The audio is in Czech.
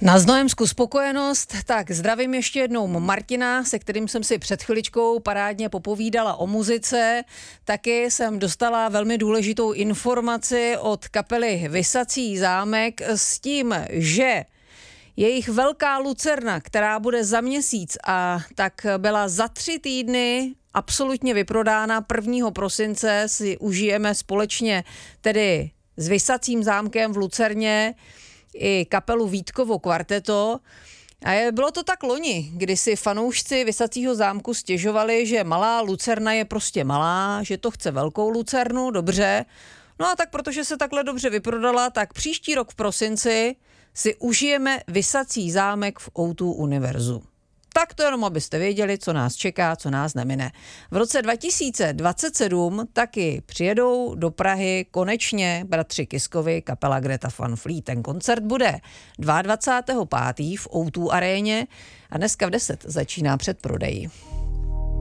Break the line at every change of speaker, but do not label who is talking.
Na Znojemsku spokojenost, tak zdravím ještě jednou Martina, se kterým jsem si před chviličkou parádně popovídala o muzice. Taky jsem dostala velmi důležitou informaci od kapely Visací zámek s tím, že jejich velká lucerna, která bude za měsíc a tak byla za 3 týdny absolutně vyprodána, 1. prosince si užijeme společně tedy s Visacím zámkem v Lucerně i kapelu Vítkovo kvarteto. A bylo to tak loni, kdy si fanoušci Visacího zámku stěžovali, že malá lucerna je prostě malá, že to chce velkou lucernu, dobře. No a tak protože se takhle dobře vyprodala, tak příští rok v prosinci si užijeme Visací zámek v O2 Univerzu. Tak to jenom, abyste věděli, co nás čeká, co nás nemine. V roce 2027 taky přijedou do Prahy konečně bratři Kiskovi, kapela Greta Van Fleet. Ten koncert bude 22.5. v O2 aréně a dneska v 10 začíná předprodej.